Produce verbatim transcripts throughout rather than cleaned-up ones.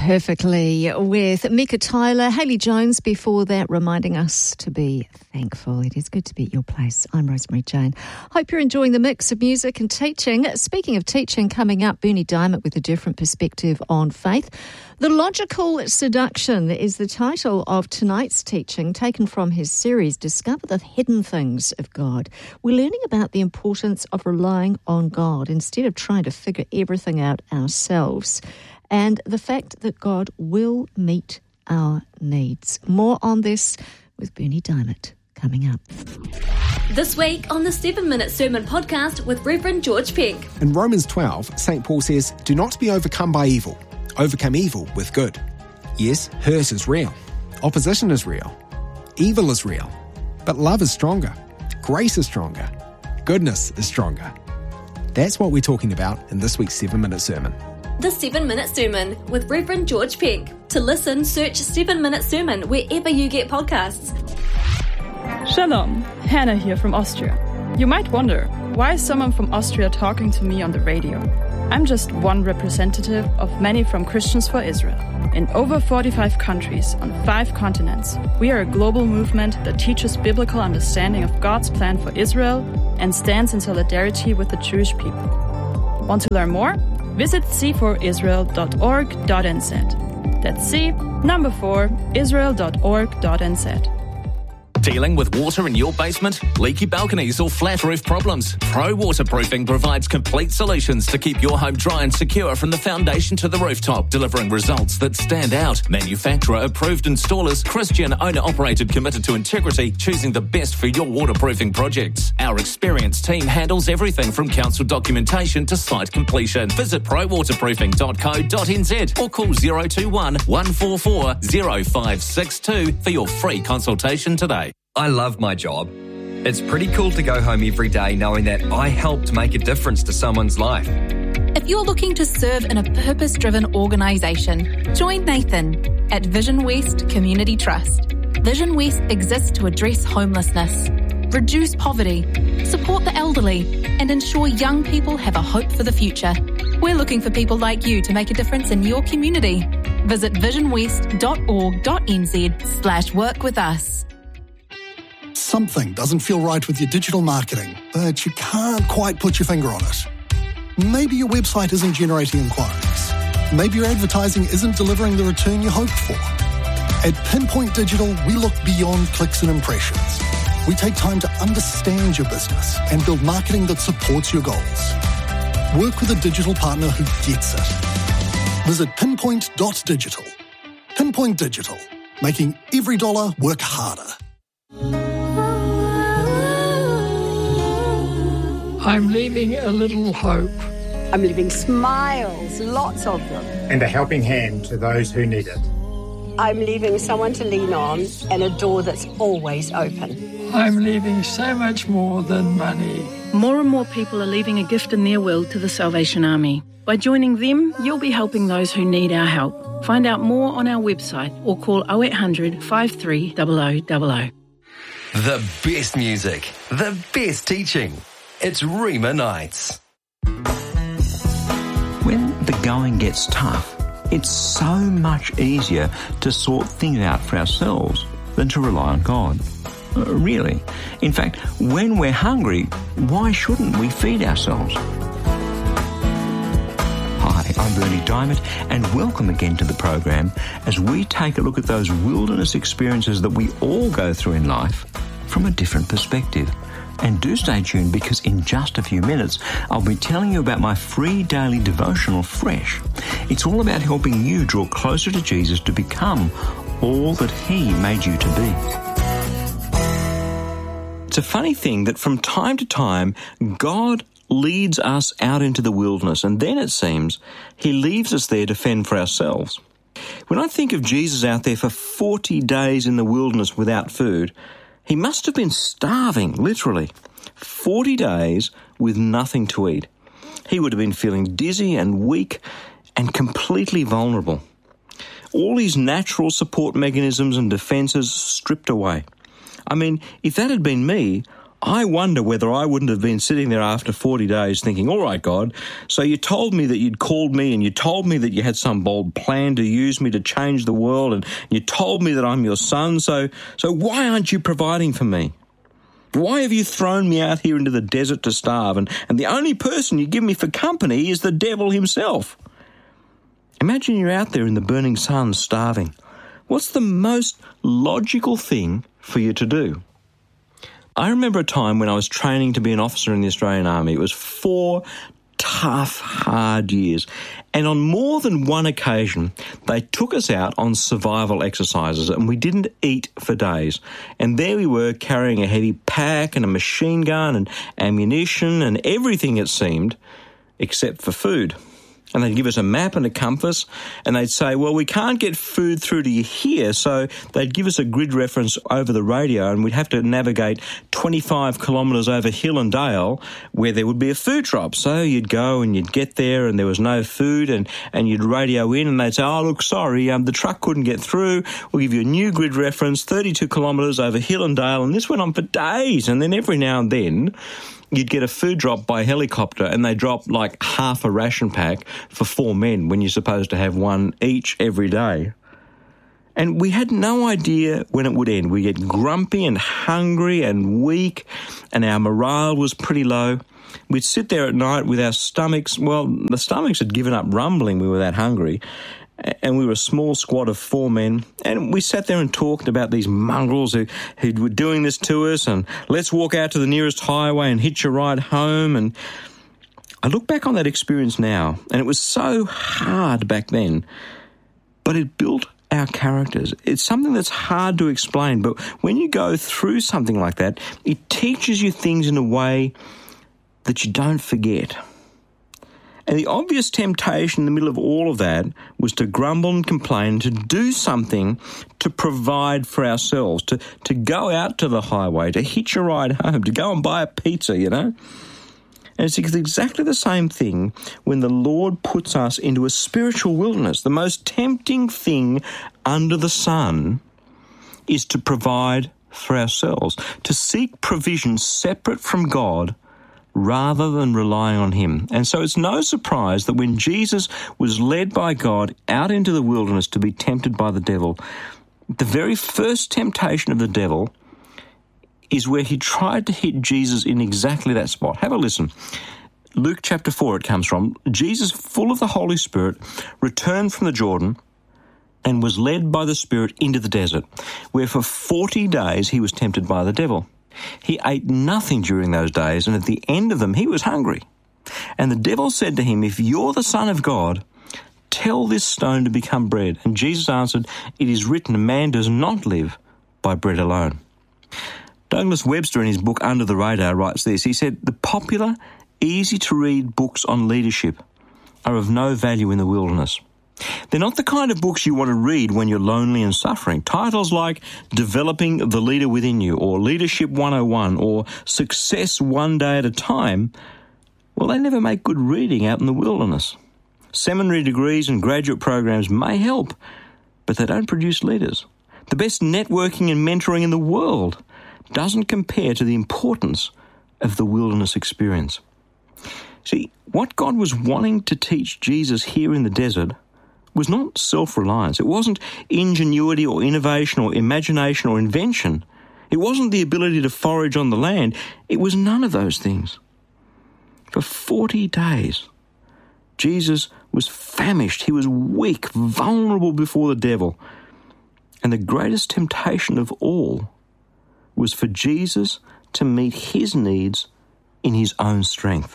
Perfectly with Mika Tyler, Hayley Jones before that, reminding us to be thankful. It is good to be at your place. I'm Rosemary Jane. Hope you're enjoying the mix of music and teaching. Speaking of teaching, coming up, Bernie Diamond with a different perspective on faith. The Logical Seduction is the title of tonight's teaching, taken from his series, Discover the Hidden Things of God. We're learning about the importance of relying on God instead of trying to figure everything out ourselves, and the fact that God will meet our needs. More on this with Bernie Diamond coming up. This week on the seven minute Sermon Podcast with Reverend George Peck. In Romans twelve, Saint Paul says, "Do not be overcome by evil. Overcome evil with good." Yes, hurt is real. Opposition is real. Evil is real. But love is stronger. Grace is stronger. Goodness is stronger. That's what we're talking about in this week's seven minute Sermon. The seven minute Sermon with Reverend George Peck. To listen, search seven minute Sermon wherever you get podcasts. Shalom, Hannah here from Austria. You might wonder, why is someone from Austria talking to me on the radio? I'm just one representative of many from Christians for Israel. In over forty-five countries on five continents, we are a global movement that teaches biblical understanding of God's plan for Israel and stands in solidarity with the Jewish people. Want to learn more? Visit c four israel dot org dot n z. That's C, number four, israel dot org dot n z. Dealing with water in your basement, leaky balconies or flat roof problems? Pro Waterproofing provides complete solutions to keep your home dry and secure from the foundation to the rooftop, delivering results that stand out. Manufacturer approved installers, Christian owner operated, committed to integrity, choosing the best for your waterproofing projects. Our experienced team handles everything from council documentation to site completion. Visit pro waterproofing dot co dot n z or call zero two one, one four four, zero five six two for your free consultation today. I love my job. It's pretty cool to go home every day knowing that I helped make a difference to someone's life. If you're looking to serve in a purpose-driven organisation, join Nathan at Vision West Community Trust. Vision West exists to address homelessness, reduce poverty, support the elderly, and ensure young people have a hope for the future. We're looking for people like you to make a difference in your community. Visit vision west dot org dot n z slash work with us. Something doesn't feel right with your digital marketing, but you can't quite put your finger on it. Maybe your website isn't generating inquiries. Maybe your advertising isn't delivering the return you hoped for. At Pinpoint Digital, we look beyond clicks and impressions. We take time to understand your business and build marketing that supports your goals. Work with a digital partner who gets it. Visit pinpoint dot digital. Pinpoint Digital, making every dollar work harder. I'm leaving a little hope. I'm leaving smiles, lots of them. And a helping hand to those who need it. I'm leaving someone to lean on and a door that's always open. I'm leaving so much more than money. More and more people are leaving a gift in their will to the Salvation Army. By joining them, you'll be helping those who need our help. Find out more on our website or call oh eight hundred, five three zero zero zero zero. The best music, the best teaching. It's Rima Nights. When the going gets tough, it's so much easier to sort things out for ourselves than to rely on God. Uh, really. In fact, when we're hungry, why shouldn't we feed ourselves? Hi, I'm Bernie Diamond, and welcome again to the program as we take a look at those wilderness experiences that we all go through in life from a different perspective. And do stay tuned, because in just a few minutes, I'll be telling you about my free daily devotional, Fresh. It's all about helping you draw closer to Jesus to become all that He made you to be. It's a funny thing that from time to time, God leads us out into the wilderness, and then it seems He leaves us there to fend for ourselves. When I think of Jesus out there for forty days in the wilderness without food, He must have been starving, literally. Forty days with nothing to eat. He would have been feeling dizzy and weak and completely vulnerable. All his natural support mechanisms and defences stripped away. I mean, if that had been me, I wonder whether I wouldn't have been sitting there after forty days thinking, all right, God, so you told me that you'd called me and you told me that you had some bold plan to use me to change the world and you told me that I'm your son, so so why aren't you providing for me? Why have you thrown me out here into the desert to starve and, and the only person you give me for company is the devil himself? Imagine you're out there in the burning sun starving. What's the most logical thing for you to do? I remember a time when I was training to be an officer in the Australian Army. It was four tough, hard years. And on more than one occasion, they took us out on survival exercises and we didn't eat for days. And there we were carrying a heavy pack and a machine gun and ammunition and everything, it seemed, except for food. And they'd give us a map and a compass, and they'd say, well, we can't get food through to you here, so they'd give us a grid reference over the radio, and we'd have to navigate twenty-five kilometres over hill and dale where there would be a food drop. So you'd go and you'd get there, and there was no food, and, and you'd radio in, and they'd say, oh, look, sorry, um, the truck couldn't get through. We'll give you a new grid reference, thirty-two kilometres over hill and dale, and this went on for days, and then every now and then you'd get a food drop by helicopter and they drop like half a ration pack for four men when you're supposed to have one each every day. And we had no idea when it would end. We'd get grumpy and hungry and weak and our morale was pretty low. We'd sit there at night with our stomachs, well, the stomachs had given up rumbling, we were that hungry. And we were a small squad of four men, and we sat there and talked about these mongrels who, who were doing this to us, and let's walk out to the nearest highway and hitch a ride home. And I look back on that experience now, and it was so hard back then, but it built our characters. It's something that's hard to explain, but when you go through something like that, it teaches you things in a way that you don't forget. And the obvious temptation in the middle of all of that was to grumble and complain, to do something to provide for ourselves, to, to go out to the highway, to hitch a ride home, to go and buy a pizza, you know. And it's exactly the same thing when the Lord puts us into a spiritual wilderness. The most tempting thing under the sun is to provide for ourselves, to seek provision separate from God rather than relying on him. And so it's no surprise that when Jesus was led by God out into the wilderness to be tempted by the devil, the very first temptation of the devil is where he tried to hit Jesus in exactly that spot. Have a listen. Luke chapter four it comes from. Jesus, full of the Holy Spirit, returned from the Jordan and was led by the Spirit into the desert, where for forty days he was tempted by the devil. He ate nothing during those days, and at the end of them he was hungry. And the devil said to him, if you're the Son of God, tell this stone to become bread. And Jesus answered, it is written, a man does not live by bread alone. Douglas Webster in his book Under the Radar writes this. He said, the popular, easy-to-read books on leadership are of no value in the wilderness. They're not the kind of books you want to read when you're lonely and suffering. Titles like Developing the Leader Within You or Leadership one oh one or Success One Day at a Time, well, they never make good reading out in the wilderness. Seminary degrees and graduate programs may help, but they don't produce leaders. The best networking and mentoring in the world doesn't compare to the importance of the wilderness experience. See, what God was wanting to teach Jesus here in the desert was not self-reliance. It wasn't ingenuity or innovation or imagination or invention. It wasn't the ability to forage on the land. It was none of those things. For forty days, Jesus was famished. He was weak, vulnerable before the devil. And the greatest temptation of all was for Jesus to meet his needs in his own strength.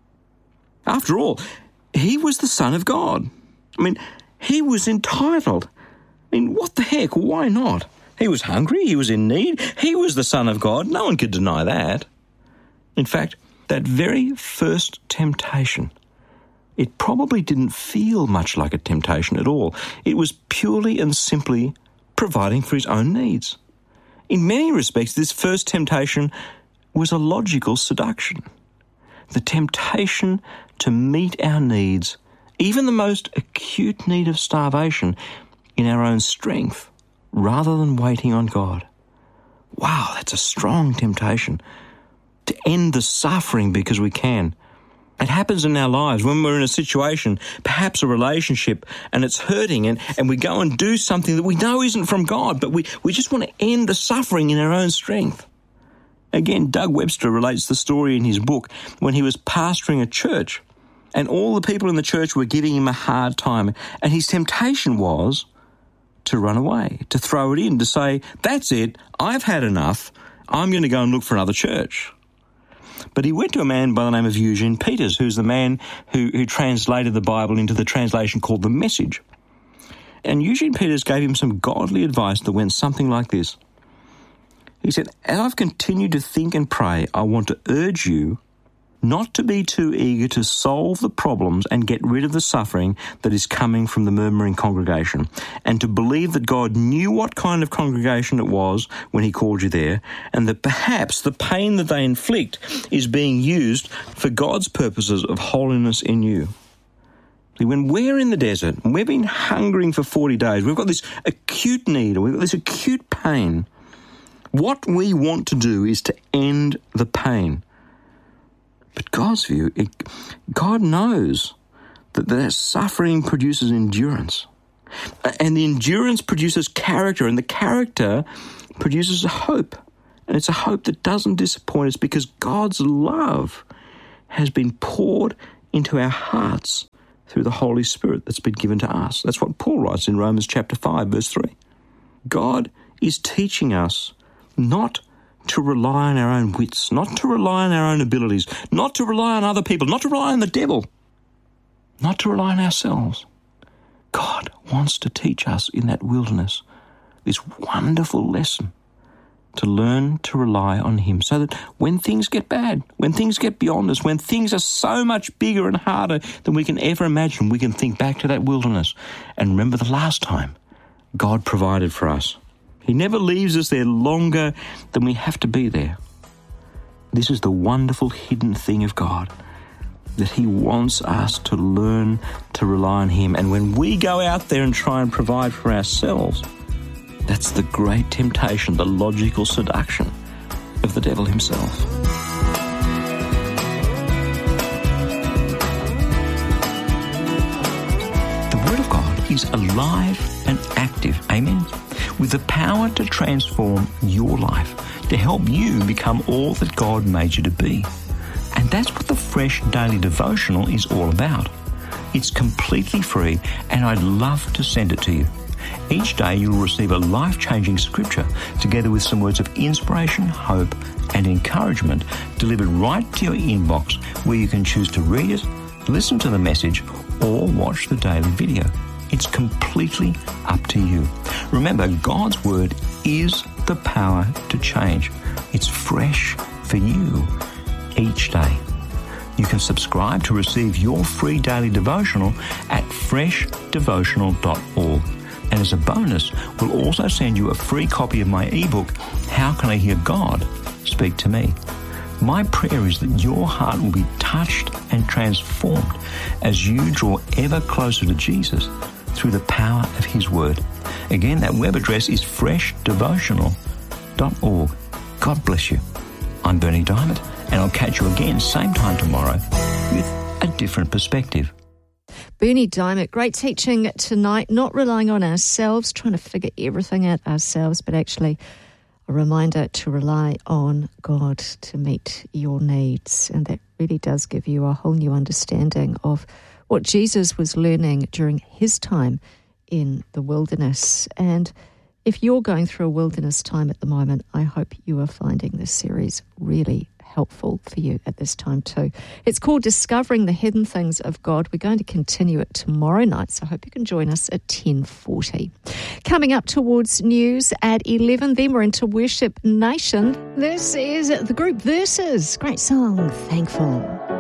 After all, he was the Son of God. I mean, he was entitled. I mean, what the heck? Why not? He was hungry. He was in need. He was the Son of God. No one could deny that. In fact, that very first temptation, it probably didn't feel much like a temptation at all. It was purely and simply providing for his own needs. In many respects, this first temptation was a logical seduction. The temptation to meet our needs, even the most acute need of starvation, in our own strength, rather than waiting on God. Wow, that's a strong temptation. to end the suffering because we can. It happens in our lives when we're in a situation, perhaps a relationship, and it's hurting, and, and we go and do something that we know isn't from God, but we, we just want to end the suffering in our own strength. Again, Doug Webster relates the story in his book when he was pastoring a church, and all the people in the church were giving him a hard time, and his temptation was to run away, to throw it in, to say, that's it, I've had enough, I'm going to go and look for another church. But he went to a man by the name of Eugene Peters, who's the man who, who translated the Bible into the translation called The Message. And Eugene Peters gave him some godly advice that went something like this. He said, as I've continued to think and pray, I want to urge you not to be too eager to solve the problems and get rid of the suffering that is coming from the murmuring congregation, and to believe that God knew what kind of congregation it was when he called you there, and that perhaps the pain that they inflict is being used for God's purposes of holiness in you. See, when we're in the desert, and we've been hungering for forty days, we've got this acute need, or we've got this acute pain, what we want to do is to end the pain. But God's view, it, God knows that that suffering produces endurance. And the endurance produces character, and the character produces a hope. And it's a hope that doesn't disappoint us because God's love has been poured into our hearts through the Holy Spirit that's been given to us. That's what Paul writes in Romans chapter five, verse three. God is teaching us not to rely on our own wits, not to rely on our own abilities, not to rely on other people, not to rely on the devil, not to rely on ourselves. God wants to teach us in that wilderness this wonderful lesson to learn to rely on him so that when things get bad, when things get beyond us, when things are so much bigger and harder than we can ever imagine, we can think back to that wilderness and remember the last time God provided for us. He never leaves us there longer than we have to be there. This is the wonderful hidden thing of God, that he wants us to learn to rely on him. And when we go out there and try and provide for ourselves, that's the great temptation, the logical seduction of the devil himself. The Word of God is alive and active. Amen. With the power to transform your life, to help you become all that God made you to be. And that's what the Fresh Daily Devotional is all about. It's completely free, and I'd love to send it to you. Each day you'll receive a life-changing scripture together with some words of inspiration, hope, and encouragement delivered right to your inbox, where you can choose to read it, listen to the message, or watch the daily video. It's completely up to you. Remember, God's Word is the power to change. It's fresh for you each day. You can subscribe to receive your free daily devotional at fresh devotional dot org. And as a bonus, we'll also send you a free copy of my ebook, How Can I Hear God Speak to Me? My prayer is that your heart will be touched and transformed as you draw ever closer to Jesus through the power of his word. Again, that web address is fresh devotional dot org. God bless you. I'm Bernie Diamond, and I'll catch you again same time tomorrow with a different perspective. Bernie Diamond, great teaching tonight, not relying on ourselves, trying to figure everything out ourselves, but actually a reminder to rely on God to meet your needs. And that really does give you a whole new understanding of what Jesus was learning during his time in the wilderness. And if you're going through a wilderness time at the moment, I hope you are finding this series really helpful for you at this time too. It's called Discovering the Hidden Things of God. We're going to continue it tomorrow night, so I hope you can join us at ten forty. Coming up towards news at eleven, then we're into Worship Nation. This is the group Verses. Great song, Thankful.